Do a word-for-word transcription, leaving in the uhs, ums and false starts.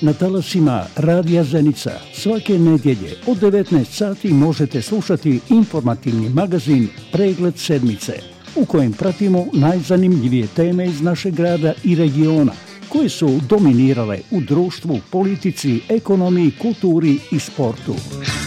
Na talasima Radija Zenica svake nedjelje od devetnaest sati možete slušati informativni magazin Pregled sedmice, u kojem pratimo najzanimljivije teme iz našeg grada i regiona, koje su dominirale u društvu, politici, ekonomiji, kulturi i sportu.